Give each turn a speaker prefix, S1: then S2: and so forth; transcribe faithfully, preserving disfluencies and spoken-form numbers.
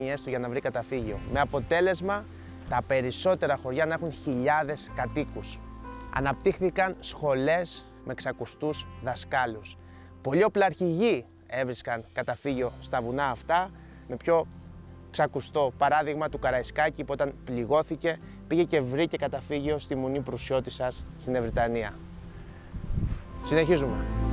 S1: του για να βρει καταφύγιο. Με αποτέλεσμα τα περισσότερα χωριά να έχουν χιλιάδες κατοίκους. Αναπτύχθηκαν σχολές με ξακουστούς δασκάλους. Πολλοί οπλαρχηγοί έβρισκαν καταφύγιο στα βουνά αυτά, με πιο ξακουστό παράδειγμα του Καραϊσκάκη που όταν πληγώθηκε πήγε και βρήκε καταφύγιο στη Μονή Προυσιώτισσας στην Ευρυτανία. Συνεχίζουμε.